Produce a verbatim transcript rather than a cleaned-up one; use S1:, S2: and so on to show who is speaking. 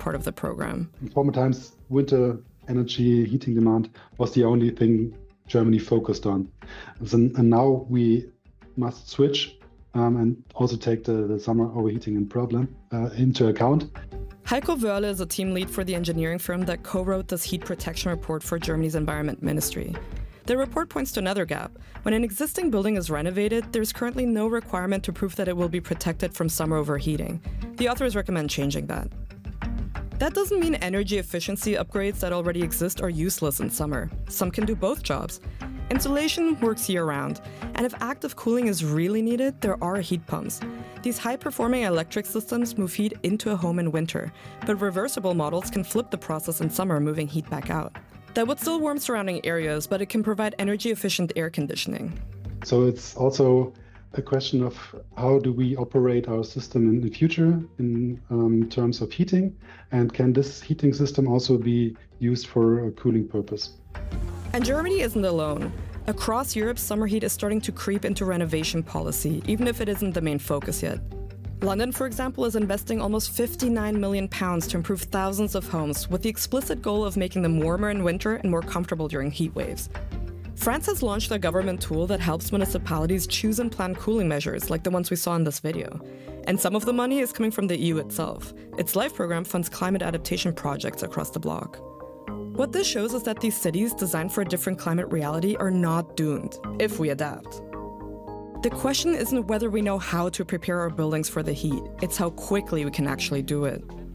S1: part of the program.
S2: In former times, winter energy heating demand was the only thing Germany focused on. And now we must switch um, and also take the, the summer overheating and problem uh, into account.
S1: Heiko Wörle is a team lead for the engineering firm that co-wrote this heat protection report for Germany's Environment Ministry. The report points to another gap. When an existing building is renovated, there's currently no requirement to prove that it will be protected from summer overheating. The authors recommend changing that. That doesn't mean energy efficiency upgrades that already exist are useless in summer. Some can do both jobs. Insulation works year-round, and if active cooling is really needed, there are heat pumps. These high-performing electric systems move heat into a home in winter, but reversible models can flip the process in summer, moving heat back out. That would still warm surrounding areas, but it can provide energy-efficient air conditioning.
S2: So it's also a question of how do we operate our system in the future in um, terms of heating, and can this heating system also be used for a cooling purpose?
S1: And Germany isn't alone. Across Europe, summer heat is starting to creep into renovation policy, even if it isn't the main focus yet. London, for example, is investing almost fifty-nine million pounds to improve thousands of homes with the explicit goal of making them warmer in winter and more comfortable during heat waves. France has launched a government tool that helps municipalities choose and plan cooling measures like the ones we saw in this video. And some of the money is coming from the E U itself. Its LIFE program funds climate adaptation projects across the bloc. What this shows is that these cities designed for a different climate reality are not doomed, if we adapt. The question isn't whether we know how to prepare our buildings for the heat, it's how quickly we can actually do it.